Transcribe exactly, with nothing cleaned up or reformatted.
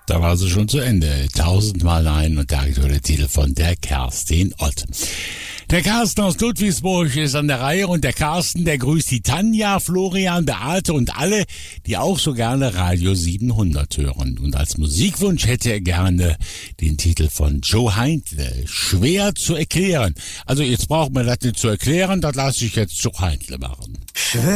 Da war sie schon zu Ende. Tausendmal nein und der aktuelle Titel von der Kerstin Ott. Der Carsten aus Ludwigsburg ist an der Reihe und der Carsten, der grüßt die Tanja, Florian, Beate und alle, die auch so gerne Radio siebenhundert hören. Und als Musikwunsch hätte er gerne den Titel von Joe Heintle, Schwer zu erklären. Also jetzt braucht man das nicht zu erklären, das lasse ich jetzt Joe Heintle machen. Schwer